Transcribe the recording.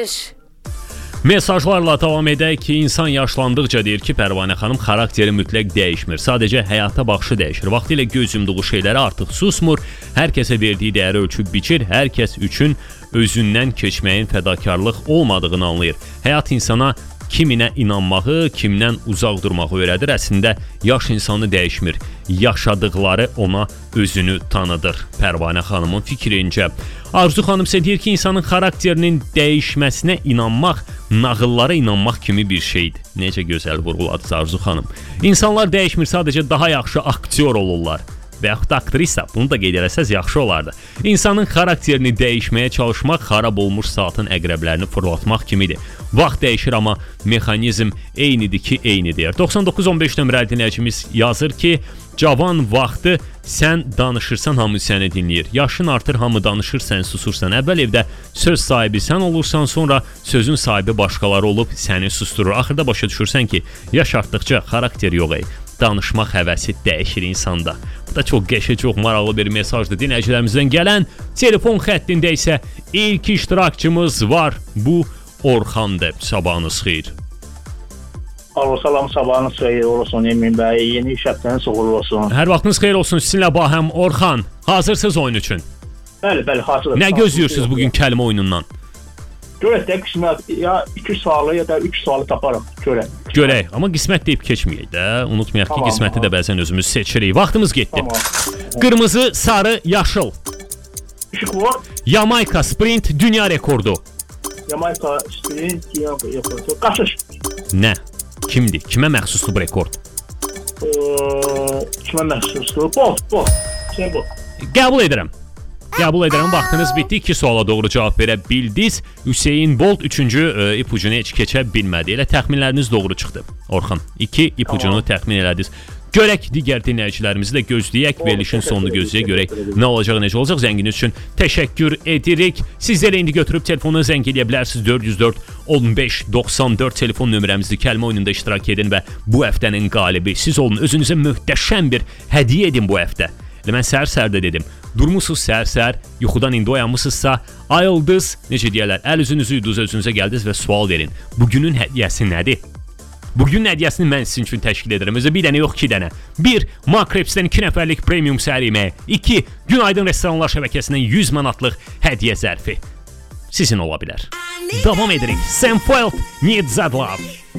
Açılış. Mesajlarla davam edək ki, insan yaşlandıqca deyir ki, Pərvanə xanım, xarakteri mütləq dəyişmir. Sadəcə həyata baxışı dəyişir. Vaxtilə göz yumduğu şeylərə artıq susmur. Hər kəsə verdiyi dəyəri ölçüb biçir. Hər kəs üçün özündən keçməyin fədakarlıq olmadığını anlayır. Həyat insana kiminə inanmağı, kimdən uzaq durmağı öyrədir. Əslində, yaş insanı dəyişmir. Yaşadıqları ona özünü tanıdır. Pərvanə xanımın fikrincə. Arzu xanım isə deyir ki, insanın xarakterinin dəyişməsinə inanmaq, nağıllara inanmaq kimi bir şeydir. Necə gözəl vurğuladınız Arzu xanım. İnsanlar dəyişmir, sadəcə daha yaxşı aktyor olurlar. Və yaxud aktrisa, bunu da qeyd eləsəz yaxşı olardı. İnsanın xarakterini dəyişməyə çalışmaq xarab olmuş saatın əqrəblərini fırlatmaq kimidir. Vaxt dəyişir, amma mexanizm eynidir ki, eynidir. 9915 nömrəli dinləyicimiz yazır ki, cavan vaxtı sən danışırsan, hamı səni dinləyir. Yaşın artır, hamı danışır, sən susursan. Əvvəl evdə söz sahibi sən olursan, sonra sözün sahibi başqaları olub səni susturur. Axırda başa düşürsən ki, yaş artdıqca xarakter yox danışmaq həvəsi dəyişir insanda. Bu da çox qəşəng, çox maraqlı bir mesajdır. Dinləyicilərimizdən gələn telefon xəttində isə ilk iştirakçımız var. Bu Orxandır. Sabahınız xeyir. Salam, sabahınız xeyir olsun Emin bəy. Yeni iş həftəniz uğurlu olsun. Hər vaxtınız xeyir olsun. Sizinlə bahəm Orxan. Hazırsınız oyun üçün? Bəli, hazırıq. Nə gözləyirsiniz bugün kəlmə oyunundan? Görək də qismət ya 2 sualı ya da 3 sualı taparıq. Görək, amma qismət deyib keçməyək də. Unutmayaq ki, qisməti də bəzən özümüz seçirik. Vaxtımız getdi. Qırmızı, sarı, yaşıl. İşıq var. Yamayka sprint dünya rekordu. Yamayka sprint dünya rekordu. Qaçış. Nə? Kimdir? Kimə məxsusdur bu rekord? Kimə məxsusdur? Bolt. Qəbul edirəm. Vaxtınız bitdi. 2 suala doğru cavab verə bildiniz. Hüseyin Bolt 3-cü ipucunu heç keçə bilmədi. Elə təxminləriniz doğru çıxdı. Orxan, 2 ipucunu təxmin elədiniz. Görək digər dinləyicilərimizi də gözləyək. Verilişin sonunu gözləyək. Görək nə olacaq, necə olacaq. Zənginiz üçün təşəkkür edirik. Sizlərə indi götürüb telefonu zəng edə bilərsiniz. 404 15 94 telefon nömrəmizdir. Kəlmə oyununda iştirak edin və bu həftənin qalibi siz olun. Özünüzə möhtəşəm bir hədiyyə edin bu həftə. Mən səhər-səhərdə dedim. Durmusunuz səhər-səhər, yuxudan indi oyanmısınızsa, ayıldınız, necə deyərlər, əl üzünüzü yudunuz, özünüzə gəldiniz və sual verin. Bugünün hədiyyəsi nədir? Bugünün hədiyyəsini mən sizin üçün təşkil edirəm. Özə bir dənə yox, 2 dənə. 1. Makrepsdən 2 nəfərlik premium səhər yeməyi. 2. Günaydın restoranlar şəbəkəsindən 100 manatlıq hədiyyə zərfi. Sizin ola bilər. Davam edirik. Sam Feldt, Need That Love.